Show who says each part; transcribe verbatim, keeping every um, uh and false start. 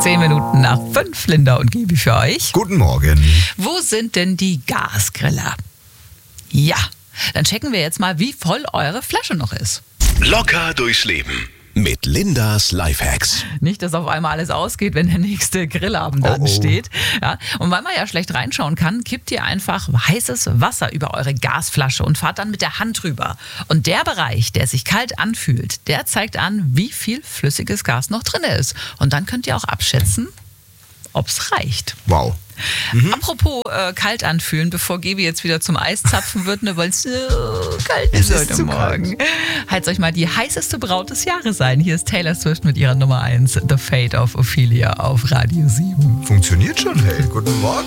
Speaker 1: Zehn Minuten nach fünf, Linda und Gibi für euch.
Speaker 2: Guten Morgen.
Speaker 1: Wo sind denn die Gasgriller? Ja, dann checken wir jetzt mal, wie voll eure Flasche noch ist.
Speaker 3: Locker durchs Leben mit Lindas Lifehacks.
Speaker 1: Nicht, dass auf einmal alles ausgeht, wenn der nächste Grillabend
Speaker 2: Oh, oh.
Speaker 1: ansteht. Ja, und weil man ja schlecht reinschauen kann, kippt ihr einfach heißes Wasser über eure Gasflasche und fahrt dann mit der Hand drüber. Und der Bereich, der sich kalt anfühlt, der zeigt an, wie viel flüssiges Gas noch drin ist. Und dann könnt ihr auch abschätzen, ob es reicht.
Speaker 2: Wow.
Speaker 1: Mhm. Apropos äh, kalt anfühlen, bevor Gaby jetzt wieder zum Eiszapfen wird, ne, weil es so kalt ist
Speaker 2: Es ist
Speaker 1: heute
Speaker 2: zu
Speaker 1: Morgen. Heizt euch mal die heißeste Braut des Jahres ein. Hier ist Taylor Swift mit ihrer Nummer eins, The Fate of Ophelia auf Radio sieben.
Speaker 2: Funktioniert schon, hey. Guten Morgen.